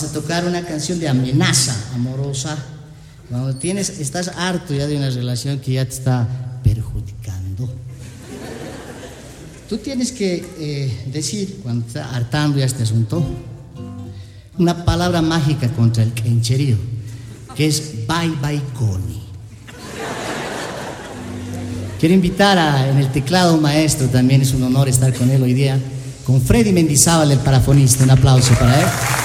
Vamos a tocar una canción de amenaza amorosa. Cuando estás harto ya de una relación que ya te está perjudicando, tú tienes que decir, cuando te está hartando ya este asunto, una palabra mágica contra el quencherío, que es bye bye Connie. Quiero invitar en el teclado un maestro, también es un honor estar con él hoy día, con Freddy Mendizábal, el parafonista. Un aplauso para él.